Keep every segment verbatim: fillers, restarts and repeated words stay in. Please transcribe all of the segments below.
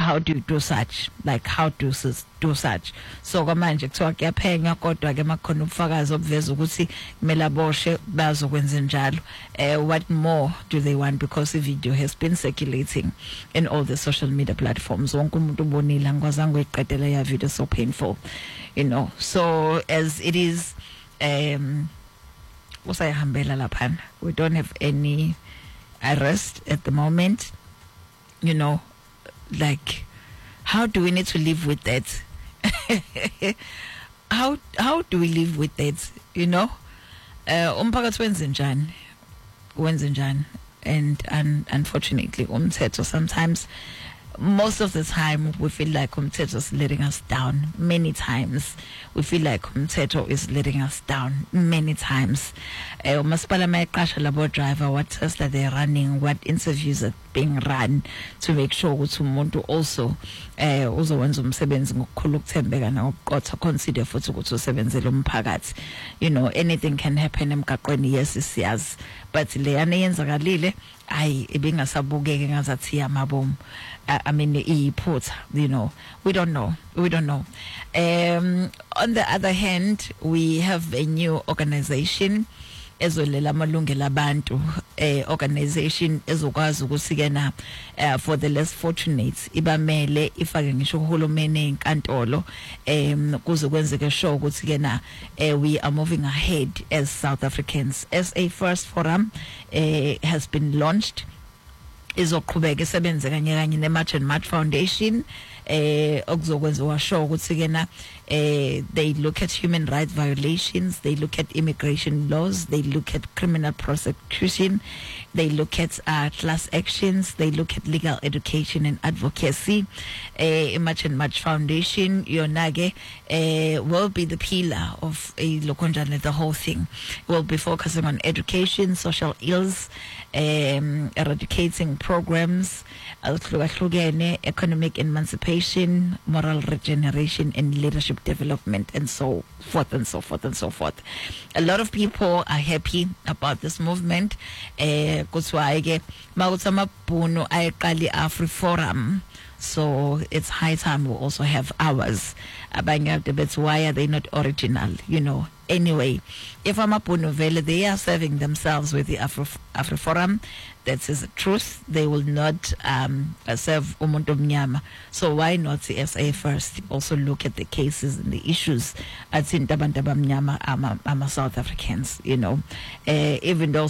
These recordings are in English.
how do you do such, like how to s- do such. So manje kuthiwa kuyaphenya kodwa ke makhona ubufakazi obuveza ukuthi kumele aboshwe bazokwenza njalo. Uh, what more do they want? Because the video has been circulating in all the social media platforms. Wonke umuntu ubonile angazange uyiqedela ya video, so painful, you know. So as it is, um usayihambela laphana, we don't have any arrest at the moment, you know. Like, how do we need to live with that? how how do we live with that, you know? Uh umphakathi wenze njani, wenze njani. And and unfortunately umthetho, sometimes, most of the time, we feel like umthetho is letting us down. Many times we feel like umthetho is letting us down. Many times umasipala mayiqasha labo driver, what tests that they're running, what interviews are being run, to make sure ukuthi umuntu also eh uzowenza umsebenzi ngokukhulu ukuthembeka nokuqotha, consider futhi ukuthi usebenzele umphakathi. You know, anything can happen emgaqweni, yes siyazi, but leyana yenzakalile ayi ibingasabukeke ngazathi yamabomu. I mean, iyiphutha, you know. We don't know. We don't know. Um, on the other hand, we have a new organization, ezolela amalungelo abantu, eh organization ezokwazi ukuthi kena uh, for the less fortunate ibamele ifake ngisho uhulumeni enkantolo, um kuze kwenzeke sure ukuthi kena uh, we are moving ahead as South Africans. S A First Forum uh, has been launched. Izoqhubeka isebenze kanye kanye neMarch and March Foundation, eh okuzokwenziwa sure ukuthi kena eh they look at human rights violations, they look at immigration laws, they look at criminal prosecution, they look at uh, class actions, they look at legal education and advocacy. eh March and March Foundation yonake eh will be the pillar of a lokonjane, the whole thing will be focusing on education, social ills, um eradicating programs, economic emancipation, moral regeneration, and leadership development, and so forth and so forth and so forth. A lot of people are happy about this movement. Eh, kutswaike mawutsama bunu ayqali Afri Forum. So it's high time we also have ours. Abanye have debates, why are they not original, you know? Anyway, if I'm a Punovele, they are serving themselves with the Afro, Afro Forum. That is the truth. They will not um, serve Umuntu Mnyama. So why not the S A First also look at the cases and the issues at Sintabantaba Mnyama ama South Africans, you know? Uh, even though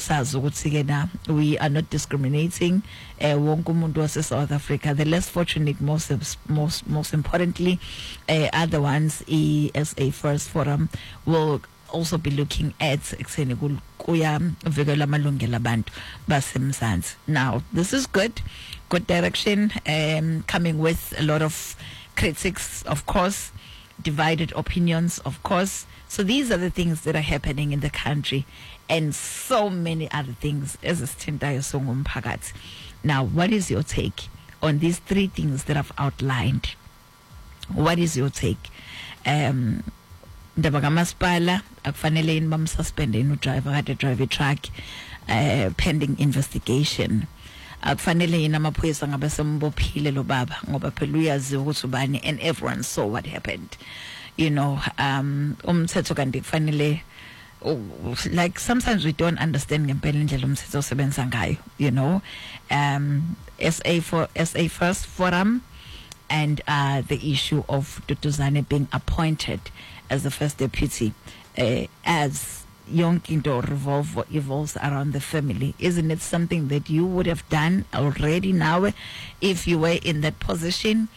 we are not discriminating, wonke umuntu wase South Africa, the less fortunate, most most most importantly, uh, are the ones. E S A First Forum will also be looking at ekutheni kuya vikela amalungelo abantu basemzansi. Now this is good, good direction, um, coming with a lot of critics, of course, divided opinions, of course. So these are the things that are happening in the country, and so many other things as isithintayo songumphakathi. Now, what is your take on these three things that I've outlined? What is your take? Um, ndaba kamasipala akufanele yini bamsuspende yini udriver kade drive truck uh, pending investigation. Akufanele yini amaphoyisa ngabe sembophile lo baba ngoba phela uyazi ukuthi ubani, and everyone saw what happened, you know. Um umthetho kanti kufanele, like, sometimes we don't understand ngempela indlela umthetho osebenza ngayo, you know. um S A for S A First Forum, and uh, the issue of Duduzane being appointed as the first deputy, uh, as young into revolve evolves around the family. Isn't it something that you would have done already now if you were in that position?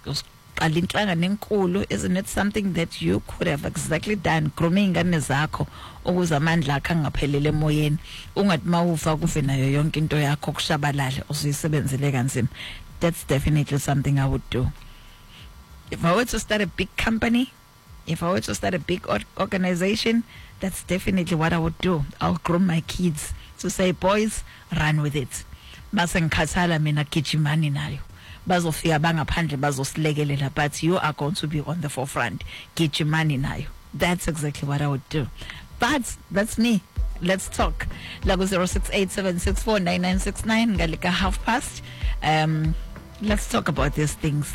Isn't it something that you could have exactly done? Grooming ingane zakho ukuze amandla akho angaphelele emoyeni, ungathi mawufa kufe nayo yonke into yakho kushabalale usuyisebenzele kanzima. That's definitely something I would do. If I were to start a big company, if I were to start a big or- organization, that's definitely what I would do. I'll groom my kids to say, boys, run with it. Base ngikhathala mina gijimani nayo. Bazofika bangaphandle bazosilekelela, but you are going to be on the forefront. Gijimani nayo. That's exactly what I would do. But that's me. Let's talk. Lago zero six eight seven six four nine nine six nine. Galika half past. Um, let's talk about these things.